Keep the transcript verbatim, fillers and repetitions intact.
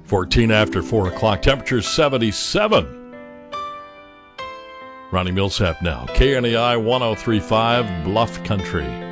fourteen after four o'clock. Temperature seventy-seven. Ronnie Millsap now. K N A I one oh three point five Bluff Country.